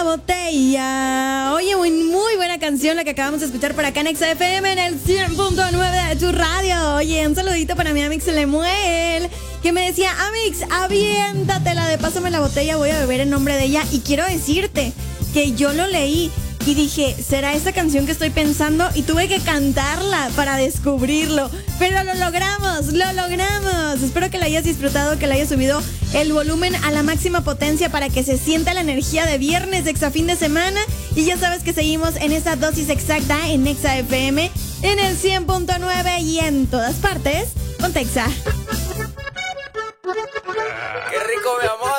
Botella. Oye, muy buena canción la que acabamos de escuchar por acá en Exa FM en el 100.9 de tu radio. Oye, un saludito para mi Amix Lemuel, que me decía: Amix, aviéntatela de Pásame la Botella, voy a beber en nombre de ella. Y quiero decirte que yo lo leí y dije, ¿será esa canción que estoy pensando? Y tuve que cantarla para descubrirlo. Pero lo logramos. Espero que la hayas disfrutado, que la hayas subido el volumen a la máxima potencia para que se sienta la energía de viernes de Exa fin de semana. Y ya sabes que seguimos en esa dosis exacta en Exa FM, en el 100.9 y en todas partes, con Texa.